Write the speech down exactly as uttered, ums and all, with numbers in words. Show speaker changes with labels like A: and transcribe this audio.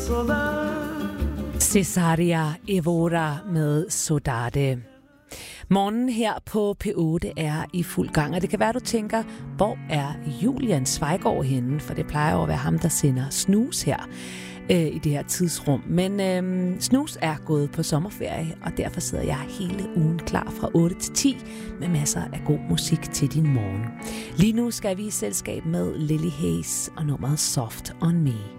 A: Cesaria Evora med Saudade. Morgen her på P otte er i fuld gang, og det kan være, du tænker, hvor er Julian Zweigård henne? For det plejer jo at være ham, der sender snus her øh, i det her tidsrum. Men øh, snus er gået på sommerferie, og derfor sidder jeg hele ugen klar fra otte til ti med masser af god musik til din morgen. Lige nu skal vi i selskab med Lily Hayes og nummeret Soft on Me.